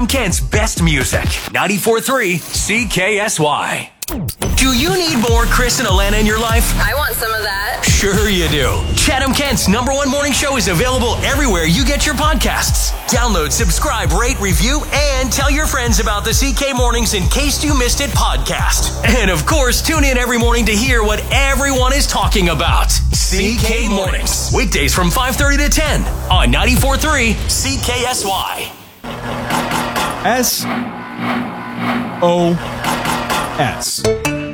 Kent's best music. 94.3 CKSY. Do you need more Chris and Alana in your life? I want some of that. Sure you do. Chatham Kent's #1 morning show is available everywhere you get your podcasts. Download, subscribe, rate, review, and tell your friends about the CK Mornings In Case You Missed It podcast. And of course, tune in every morning to hear what everyone is talking about. CK Mornings. Weekdays from 5:30 to 10 on 94.3 CKSY. SOS.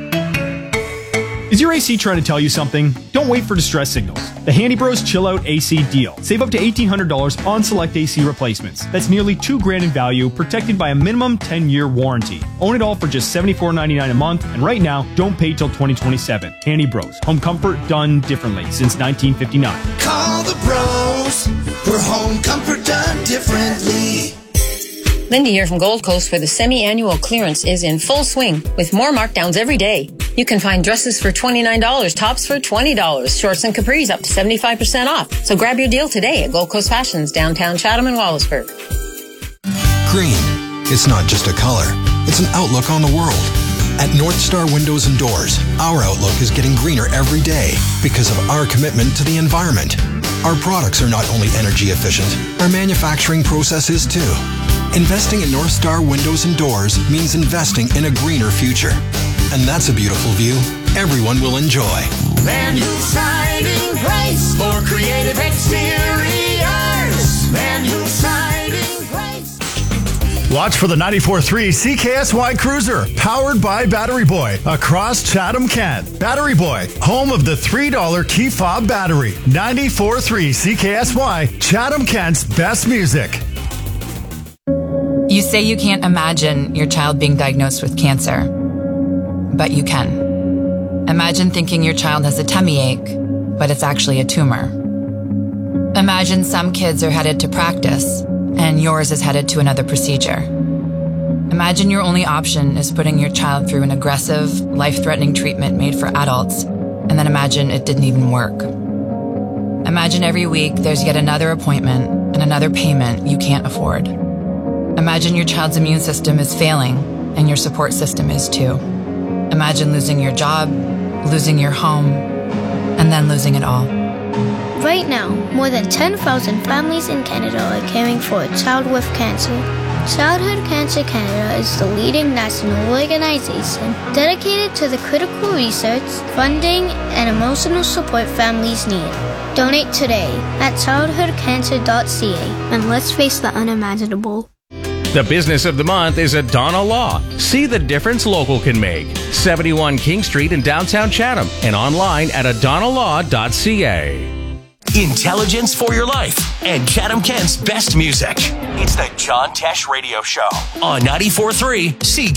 Is your AC trying to tell you something? Don't wait for distress signals. The Handy Bros Chill Out AC deal. Save up to $1,800 on select AC replacements. That's nearly $2,000 in value, protected by a minimum 10-year warranty. Own it all for just $74.99 a month, and right now, don't pay till 2027. Handy Bros. Home comfort done differently since 1959. Call the bros for home comfort done differently. Lindy here from Gold Coast, where the semi-annual clearance is in full swing with more markdowns every day. You can find dresses for $29, tops for $20, shorts and capris up to 75% off. So grab your deal today at Gold Coast Fashions, downtown Chatham and Wallaceburg. Green. It's not just a color. It's an outlook on the world. At North Star Windows and Doors, our outlook is getting greener every day because of our commitment to the environment. Our products are not only energy efficient, our manufacturing process is too. Investing in North Star Windows and Doors means investing in a greener future. And that's a beautiful view everyone will enjoy. Van Hool Siding Price for creative exteriors. Van Hool Siding Price. Watch for the 94.3 CKSY Cruiser, powered by Battery Boy, across Chatham, Kent. Battery Boy, home of the $3 key fob battery. 94.3 CKSY, Chatham, Kent's best music. You say you can't imagine your child being diagnosed with cancer, but you can. Imagine thinking your child has a tummy ache, but it's actually a tumor. Imagine some kids are headed to practice, and yours is headed to another procedure. Imagine your only option is putting your child through an aggressive, life-threatening treatment made for adults, and then imagine it didn't even work. Imagine every week there's yet another appointment and another payment you can't afford. Imagine your child's immune system is failing, and your support system is too. Imagine losing your job, losing your home, and then losing it all. Right now, more than 10,000 families in Canada are caring for a child with cancer. Childhood Cancer Canada is the leading national organization dedicated to the critical research, funding, and emotional support families need. Donate today at childhoodcancer.ca, and let's face the unimaginable. The business of the month is Adana Law. See the difference local can make. 71 King Street in downtown Chatham and online at adanalaw.ca. Intelligence for your life and Chatham Kent's best music. It's the John Tesh Radio Show on 94.3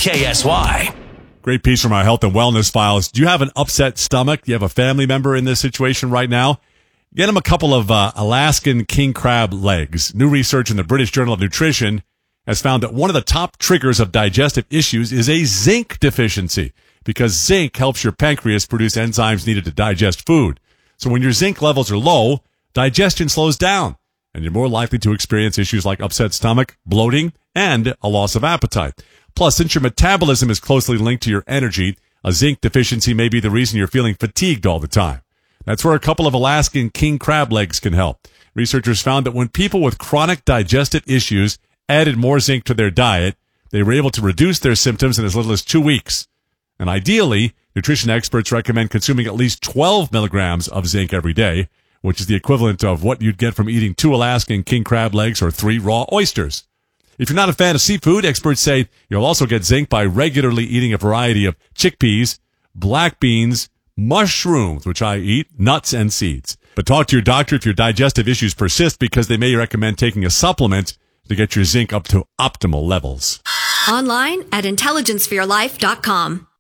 CKSY. Great piece from our health and wellness files. Do you have an upset stomach? Do you have a family member in this situation right now? Get them a couple of Alaskan king crab legs. New research in the British Journal of Nutrition has found that one of the top triggers of digestive issues is a zinc deficiency, because zinc helps your pancreas produce enzymes needed to digest food. So when your zinc levels are low, digestion slows down, and you're more likely to experience issues like upset stomach, bloating, and a loss of appetite. Plus, since your metabolism is closely linked to your energy, a zinc deficiency may be the reason you're feeling fatigued all the time. That's where a couple of Alaskan king crab legs can help. Researchers found that when people with chronic digestive issues added more zinc to their diet, they were able to reduce their symptoms in as little as 2 weeks. And ideally, nutrition experts recommend consuming at least 12 milligrams of zinc every day, which is the equivalent of what you'd get from eating 2 Alaskan king crab legs or 3 raw oysters. If you're not a fan of seafood, experts say you'll also get zinc by regularly eating a variety of chickpeas, black beans, mushrooms, which I eat, nuts, and seeds. But talk to your doctor if your digestive issues persist, because they may recommend taking a supplement to get your zinc up to optimal levels. Online at intelligenceforyourlife.com.